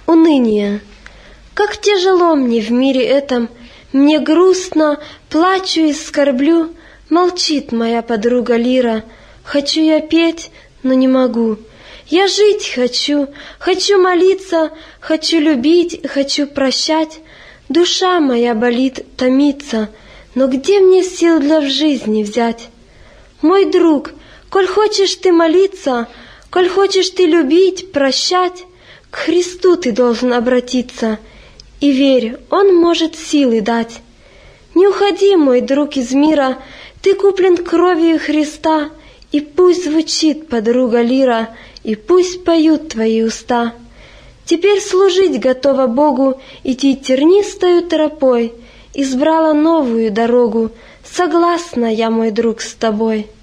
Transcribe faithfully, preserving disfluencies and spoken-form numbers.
Уныние. Как тяжело мне в мире этом, мне грустно, плачу и скорблю. Молчит моя подруга Лира. Хочу я петь, но не могу. Я жить хочу, хочу молиться, хочу любить, хочу прощать. Душа моя болит, томится, но где мне сил для жизни взять? Мой друг, коль хочешь ты молиться, коль хочешь ты любить, прощать, к Христу ты должен обратиться, и верь, Он может силы дать. Не уходи, мой друг, из мира, ты куплен кровью Христа, и пусть звучит, подруга Лира, и пусть поют твои уста. Теперь служить готова Богу, идти тернистою тропой, избрала новую дорогу, согласна я, мой друг, с тобой.